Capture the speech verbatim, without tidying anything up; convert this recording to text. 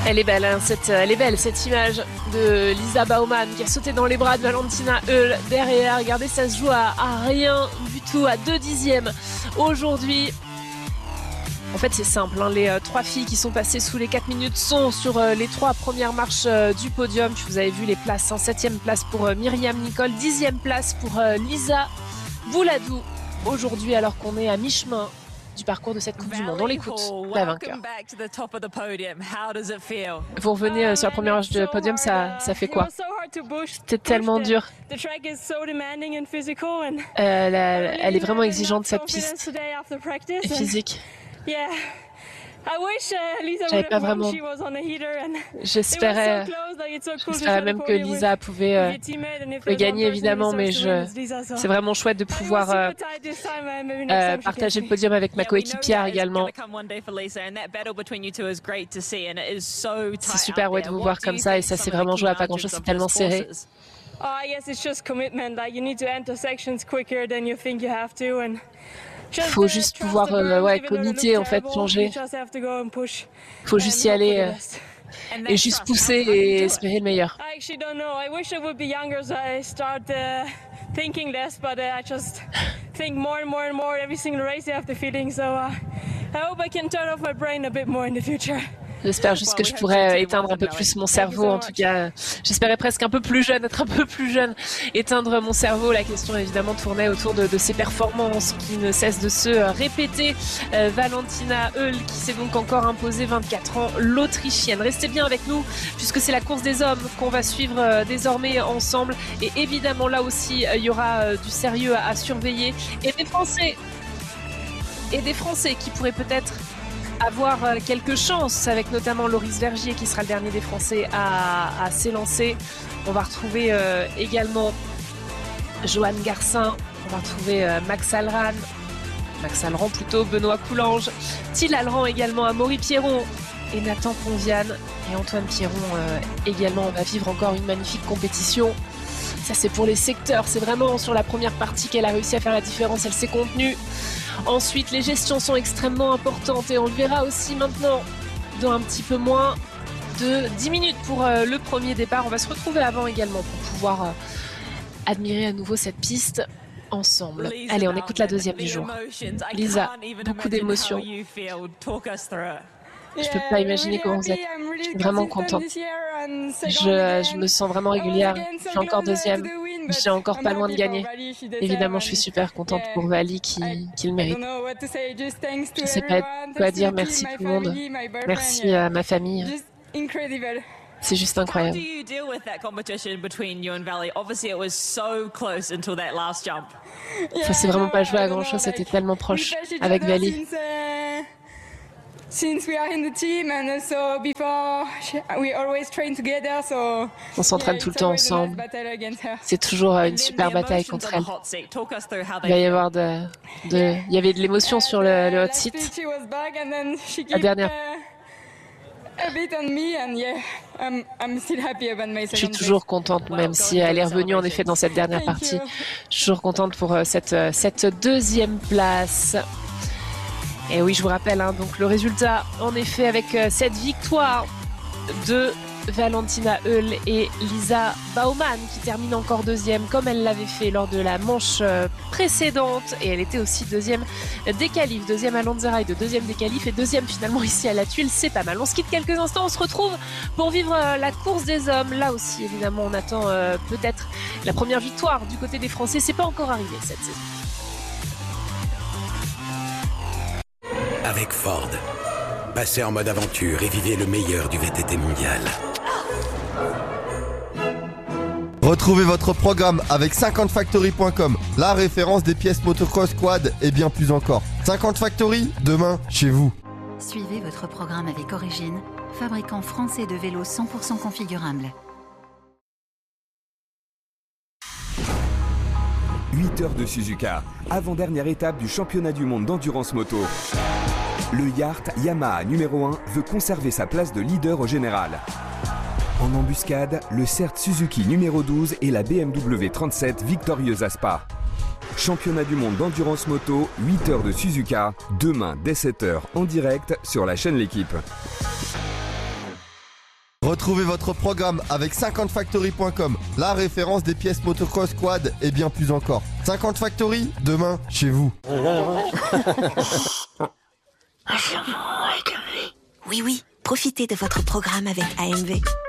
Elle est belle, hein, cette, elle est belle cette image de Lisa Baumann qui a sauté dans les bras de Valentina Höll derrière. Regardez, ça se joue à, à rien du tout, à deux dixièmes aujourd'hui. En fait, c'est simple, hein, les euh, trois filles qui sont passées sous les quatre minutes sont sur euh, les trois premières marches euh, du podium. Vous avez vu les places, hein, septième place pour euh, Myriam Nicole, dixième place pour euh, Lisa Bouladou aujourd'hui, alors qu'on est à mi-chemin du parcours de cette Coupe du Monde. On l'écoute, la vainqueur. Vous revenez euh, sur la première marche du podium, ça, ça fait quoi? C'était tellement dur. Euh, la, elle est vraiment exigeante, cette piste. Et physique. J'avais pas vraiment. J'espérais, j'espérais même que Lisa pouvait, euh, pouvait gagner évidemment, mais je, c'est vraiment chouette de pouvoir euh, euh, partager le podium avec ma coéquipière également. C'est super ouais de vous voir comme ça et ça c'est vraiment joué à pas grand chose, c'est tellement serré. Faut juste pouvoir euh, ouais, comiter, en fait, changer. Faut juste y aller euh, et juste pousser et espérer le meilleur. J'espère juste que je pourrais éteindre un peu plus mon cerveau. En tout cas, j'espérais presque un peu plus jeune, être un peu plus jeune, éteindre mon cerveau. La question évidemment tournait autour de, de ces performances qui ne cessent de se répéter. Euh, Valentina Höll qui s'est donc encore imposée, vingt-quatre ans, l'Autrichienne. Restez bien avec nous puisque c'est la course des hommes qu'on va suivre euh, désormais ensemble. Et évidemment là aussi, euh, il y aura euh, du sérieux à, à surveiller. Et des Français, et des Français qui pourraient peut-être avoir quelques chances avec notamment Loris Vergier qui sera le dernier des Français à, à s'élancer. On va retrouver euh, également Johan Garcin, on va retrouver euh, Max Alran, Max Alran plutôt, Benoît Coulange, Thiel Alran également, Amaury Pierron et Nathan Conviane et Antoine Pierron euh, également. On va vivre encore une magnifique compétition. Ça c'est pour les secteurs, c'est vraiment sur la première partie qu'elle a réussi à faire la différence, elle s'est contenue. Ensuite, les gestions sont extrêmement importantes et on le verra aussi maintenant dans un petit peu moins de dix minutes pour euh, le premier départ. On va se retrouver avant également pour pouvoir euh, admirer à nouveau cette piste ensemble. Allez, on écoute la deuxième du jour. Lisa, beaucoup d'émotions. Je peux pas imaginer comment vous êtes. Je suis vraiment contente. Je, je me sens vraiment régulière. Je suis encore deuxième. Je suis encore pas loin de gagner. Évidemment, je suis super contente pour Vali qui, qui le mérite. Je ne sais pas quoi dire. Merci tout le monde. Merci à ma famille. C'est juste incroyable. Ça s'est vraiment pas joué à grand chose. C'était tellement proche avec Vali. On s'entraîne tout le temps ensemble. C'est toujours une super bataille contre elle. Il va y avoir de, de il y avait de l'émotion sur le, le hot seat. La dernière. Je suis toujours contente, même si elle est revenue en effet dans cette dernière partie. Je suis toujours contente pour cette, cette deuxième place. Et oui, je vous rappelle, hein, donc le résultat, en effet, avec euh, cette victoire de Valentina Höll et Lisa Baumann, qui termine encore deuxième, comme elle l'avait fait lors de la manche euh, précédente. Et elle était aussi deuxième des qualifs, deuxième à Lanzarote, de deuxième des qualifs et deuxième finalement ici à la Tuile. C'est pas mal. On se quitte quelques instants, on se retrouve pour vivre euh, la course des hommes. Là aussi, évidemment, on attend euh, peut-être la première victoire du côté des Français. C'est pas encore arrivé cette saison. Avec Ford, passez en mode aventure et vivez le meilleur du V T T mondial. Retrouvez votre programme avec cinquante factory point com, la référence des pièces motocross, quad et bien plus encore. cinquante Factory, demain, chez vous. Suivez votre programme avec Origine, fabricant français de vélos cent pour cent configurables. huit heures de Suzuka, avant-dernière étape du championnat du monde d'endurance moto. Le Yacht Yamaha numéro un veut conserver sa place de leader au général. En embuscade, le C E R T Suzuki numéro douze et la B M W trente-sept victorieuse à Spa. Championnat du monde d'endurance moto, huit heures de Suzuka, demain dès sept heures en direct sur la chaîne L'Équipe. Retrouvez votre programme avec cinquante factory point com, la référence des pièces motocross, quad et bien plus encore. cinquante Factory, demain, chez vous. Oui, oui, profitez de votre programme avec A M V.